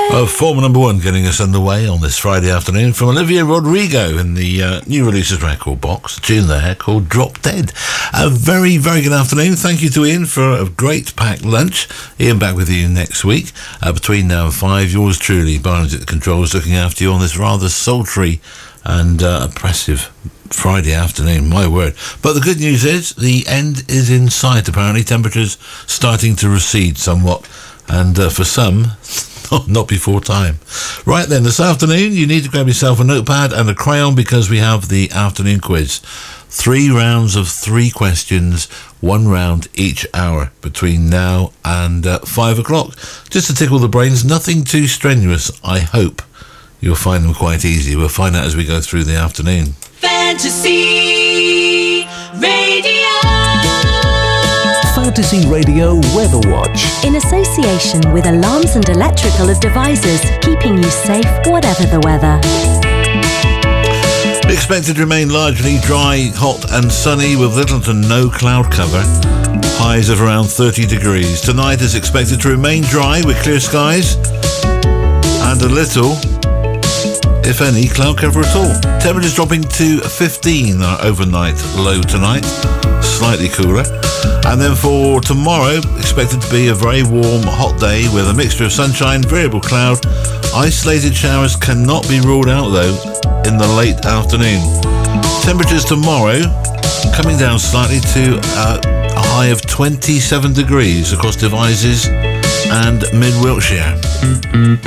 Formula number 1 getting us underway on this Friday afternoon from Olivia Rodrigo in the new releases record box. A tune there called Drop Dead. A very, very good afternoon. Thank you to Ian for a great packed lunch. Ian back with you next week. Between now and 5, yours truly, Barnes at the controls, looking after you on this rather sultry and oppressive Friday afternoon, my word. But the good news is the end is in sight, apparently. Temperatures starting to recede somewhat, and for some, not before time. Right then, this afternoon you need to grab yourself a notepad and a crayon because we have the afternoon quiz. 3 rounds of 3 questions, 1 round each hour between now and 5 o'clock. Just to tickle the brains, nothing too strenuous. I hope you'll find them quite easy. We'll find out as we go through the afternoon. Fantasy Radio. Fantasy Radio Weather Watch. In association with Alarms and Electrical Devices, keeping you safe whatever the weather. Expected to remain largely dry, hot and sunny with little to no cloud cover. Highs of around 30 degrees. Tonight is expected to remain dry with clear skies and a little, if any, cloud cover at all. Temperatures dropping to 15 our overnight low tonight, slightly cooler. And then for tomorrow, expected to be a very warm, hot day with a mixture of sunshine, variable cloud. Isolated showers cannot be ruled out though in the late afternoon. Temperatures tomorrow coming down slightly to a high of 27 degrees across Devizes and mid-Wiltshire.